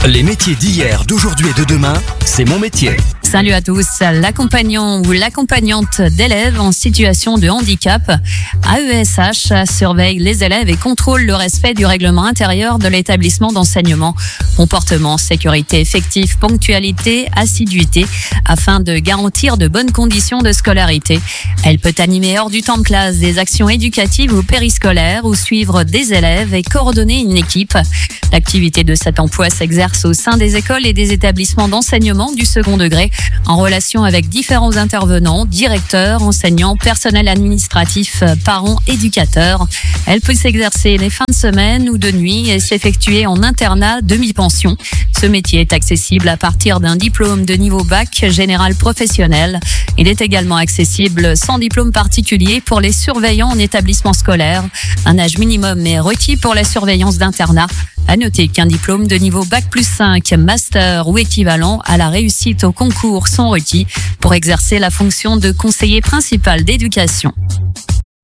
Les métiers d'hier, d'aujourd'hui et de demain, c'est mon métier. Salut à tous. L'accompagnant ou l'accompagnante d'élèves en situation de handicap, AESH, surveille les élèves et contrôle le respect du règlement intérieur de l'établissement d'enseignement. Comportement, sécurité, effectif, ponctualité, assiduité, afin de garantir de bonnes conditions de scolarité. Elle peut animer hors du temps de classe des actions éducatives ou périscolaires ou suivre des élèves et coordonner une équipe. L'activité de cet emploi s'exerce au sein des écoles et des établissements d'enseignement du second degré en relation avec différents intervenants, directeurs, enseignants, personnel administratif, parents, éducateurs. Elle peut s'exercer les fins de semaine ou de nuit et s'effectuer en internat demi-pension. Ce métier est accessible à partir d'un diplôme de niveau bac général professionnel. Il est également accessible sans diplôme particulier pour les surveillants en établissement scolaire. Un âge minimum est requis pour la surveillance d'internat. À noter qu'un diplôme de niveau bac+5, master ou équivalent à la réussite au concours sont requis pour exercer la fonction de conseiller principal d'éducation.